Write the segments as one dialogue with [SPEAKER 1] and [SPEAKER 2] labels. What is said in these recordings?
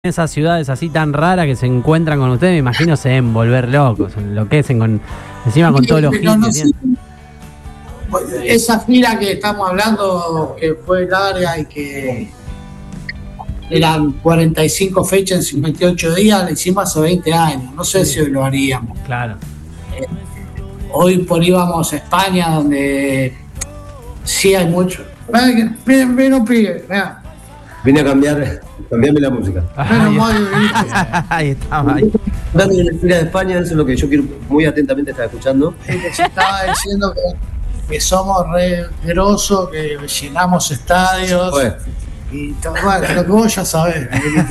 [SPEAKER 1] esas ciudades así tan raras que se encuentran con ustedes, me imagino se deben volver locos, enloquecen encima con todos los hits.
[SPEAKER 2] Esa gira que estamos hablando, que fue larga y que eran 45 fechas en 58 días, la hicimos hace 20 años. No sé si hoy lo haríamos.
[SPEAKER 1] Claro.
[SPEAKER 2] Hoy por ahí vamos a España, donde sí hay mucho. Ven un pibe, vea.
[SPEAKER 3] Vine a cambiarme la música.
[SPEAKER 1] Ahí estaba. Ahí.
[SPEAKER 3] Dando en la gira de España, eso es lo que yo quiero muy atentamente estar escuchando.
[SPEAKER 2] Les estaba diciendo que somos re grosos, que llenamos estadios.
[SPEAKER 3] Bueno.
[SPEAKER 2] Y bueno, lo que vos ya sabés.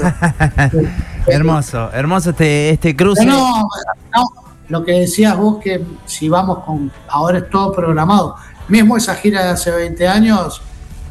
[SPEAKER 1] hermoso este cruce.
[SPEAKER 2] No, lo que decías vos, que si vamos con, ahora es todo programado. Mismo esa gira de hace 20 años,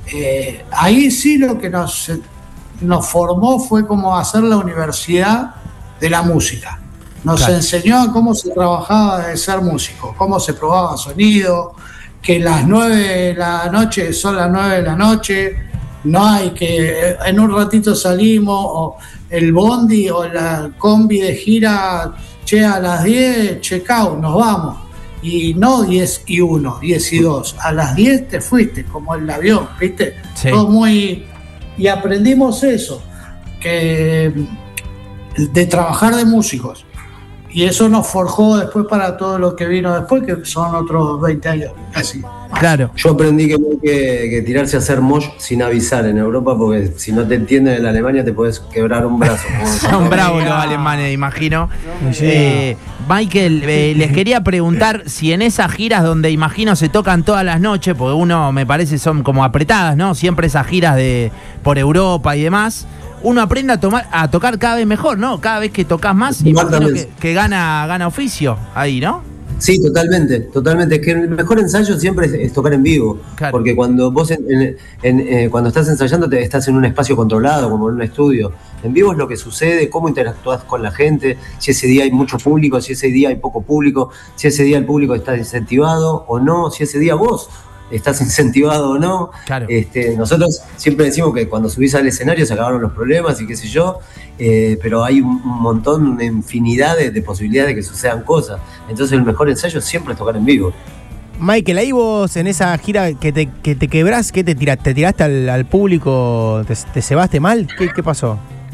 [SPEAKER 2] ahí sí lo que nos formó fue como hacer la universidad de la música. Nos enseñó cómo se trabajaba de ser músico, cómo se probaba sonido, que las 9 de la noche son las 9 de la noche, no hay que en un ratito salimos, o el bondi o la combi de gira, che, a las 10, check out, nos vamos. Y no 10 y 1, 10 y 2. A las 10 te fuiste, como el avión, ¿viste? Sí. Todo muy... Y aprendimos eso, que de trabajar de músicos. Y eso nos forjó después para todo lo que vino después, que son otros 20 años casi.
[SPEAKER 1] Claro.
[SPEAKER 3] Yo aprendí que no hay que tirarse a hacer mosh sin avisar en Europa, porque si no te entienden en la Alemania te puedes quebrar un brazo.
[SPEAKER 1] Son bravos los alemanes, imagino. Sí. Michael, les quería preguntar si en esas giras donde imagino se tocan todas las noches, porque uno me parece son como apretadas, ¿no? Siempre esas giras por Europa y demás. Uno aprende a tocar cada vez mejor, ¿no? Cada vez que tocas más, imagino que gana oficio ahí, ¿no?
[SPEAKER 3] Sí, totalmente. Es que el mejor ensayo siempre es tocar en vivo. Claro. Porque cuando vos cuando estás ensayando estás en un espacio controlado, como en un estudio. En vivo es lo que sucede, cómo interactúas con la gente, si ese día hay mucho público, si ese día hay poco público, si ese día el público está incentivado o no, si ese día vos estás incentivado o no. Claro. Nosotros siempre decimos que cuando subís al escenario se acabaron los problemas y qué sé yo, pero hay un montón, una infinidad de posibilidades de que sucedan cosas. Entonces el mejor ensayo siempre es tocar en vivo.
[SPEAKER 4] Michael, ahí vos en esa gira que te quebrás, ¿qué te tiraste? ¿Te tiraste al público? ¿Te cebaste mal? ¿Qué pasó?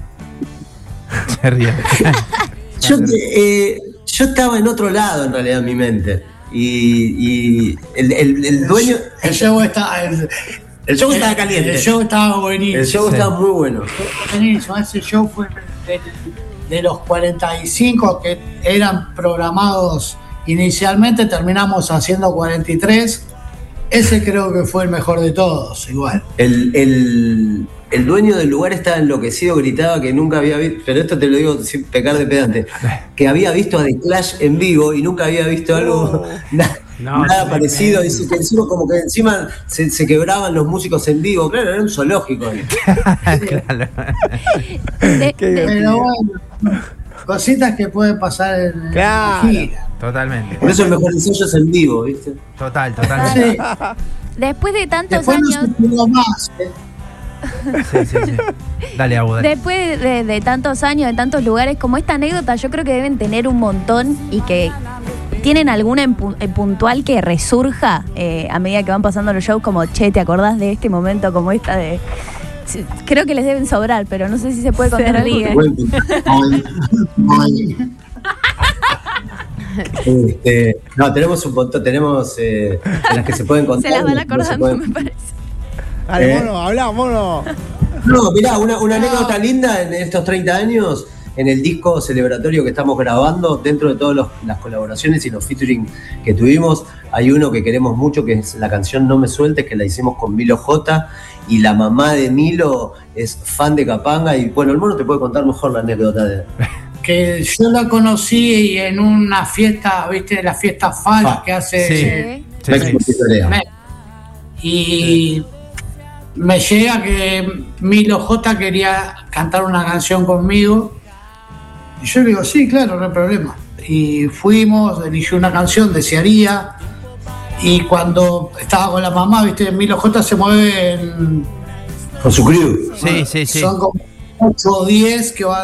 [SPEAKER 1] Se ríe.
[SPEAKER 3] Yo estaba en otro lado en realidad en mi mente. Y el dueño...
[SPEAKER 2] El show estaba caliente. El show estaba buenísimo.
[SPEAKER 3] El show estaba muy bueno.
[SPEAKER 2] Ese show fue de los 45 que eran programados inicialmente, terminamos haciendo 43. Ese creo que fue el mejor de todos, igual.
[SPEAKER 3] El dueño del lugar estaba enloquecido, gritaba que nunca había visto, pero esto te lo digo sin pecar de pedante, que había visto a The Clash en vivo y nunca había visto algo, nada parecido. Dice que encima, como que encima se quebraban los músicos en vivo. Claro, era un zoológico.
[SPEAKER 1] Claro.
[SPEAKER 2] Pero bueno, cositas que pueden pasar en la gira.
[SPEAKER 1] Totalmente.
[SPEAKER 3] Por eso el mejor ensayo es en vivo, ¿viste?
[SPEAKER 1] Totalmente.
[SPEAKER 2] Sí.
[SPEAKER 5] Después de tantos
[SPEAKER 2] Después
[SPEAKER 5] años...
[SPEAKER 2] no se pudo más,
[SPEAKER 1] Sí. Dale, Abu.
[SPEAKER 5] Después de tantos años, de tantos lugares, como esta anécdota, yo creo que deben tener un montón y que tienen alguna en puntual que resurja a medida que van pasando los shows, como, che, ¿te acordás de este momento como esta de...? Creo que les deben sobrar, pero no sé si se puede contar algo.
[SPEAKER 3] No, tenemos un montón, tenemos las que se pueden contar.
[SPEAKER 5] Se las van acordando, me parece.
[SPEAKER 4] Dale, mono, hablá, mono.
[SPEAKER 3] No, mirá, una anécdota linda en estos 30 años, en el disco celebratorio que estamos grabando, dentro de todas las colaboraciones y los featuring que tuvimos, hay uno que queremos mucho, que es la canción No Me Sueltes, que la hicimos con Milo J, y la mamá de Milo es fan de Capanga, y bueno, el mono te puede contar mejor la anécdota de...
[SPEAKER 2] Que yo la conocí en una fiesta, ¿viste? La fiesta FAL que hace... Y me llega que Milo J quería cantar una canción conmigo. Y yo le digo, sí, claro, no hay problema. Y fuimos, eligió una canción, Desearía. Y cuando estaba con la mamá, ¿viste? Milo J se mueve
[SPEAKER 3] con su crew.
[SPEAKER 1] Sí.
[SPEAKER 2] Son como 8 o 10 que va